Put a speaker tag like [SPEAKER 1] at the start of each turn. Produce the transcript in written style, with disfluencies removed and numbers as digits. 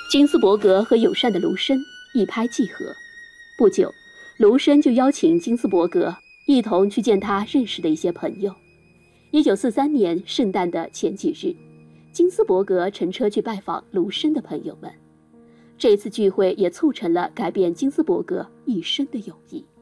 [SPEAKER 1] 金斯伯格和友善的卢森一拍即合。不久，卢森就邀请金斯伯格一同去见他认识的一些朋友。1943年圣诞的前几日，金斯伯格乘车去拜访卢森的朋友们。这次聚会也促成了改变金斯伯格一生的友谊。